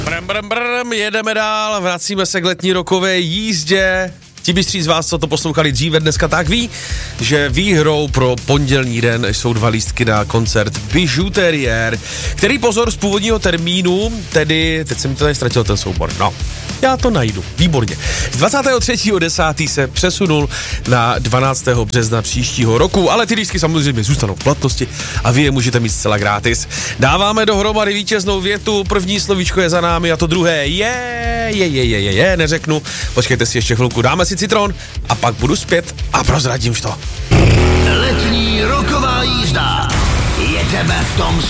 Jedeme dál, vracíme se k letní rokové jízdě. Ti bystří z vás, co to poslouchali dříve, dneska tak ví, že výhrou pro pondělní den jsou 2 lístky na koncert Bijoutérière, který pozor z původního termínu, tedy, teď jsem to tady ztratil ten soubor, no, já to najdu, výborně. Z 23.10. se přesunul na 12. března příštího roku, ale ty lístky samozřejmě zůstanou v platnosti a vy je můžete mít zcela gratis. Dáváme dohromady vítěznou větu, první slovíčko je za námi a to druhé je, neřeknu, počkejte si ještě chvilku, dáme si citron a pak budu zpět a prozradím to. Letní roková jízda. Jedeme v tom